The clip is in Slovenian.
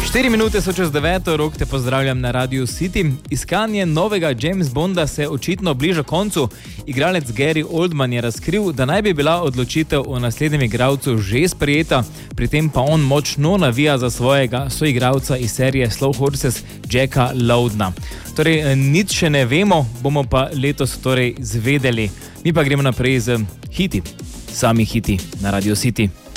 4 minute so čez 9, Rok te pozdravljam na Radio City. Iskanje novega James Bonda se očitno bliža koncu. Igralec Gary Oldman je razkril, da naj bi bila odločitev o naslednjem igralcu že sprejeta, pri tem pa on močno navija za svojega soigralca iz serije Slow Horses, Jacka Lowdna. Torej, nič še ne vemo, bomo pa letos torej zvedeli. Mi pa gremo naprej z hiti. Sami hiti na Radio City.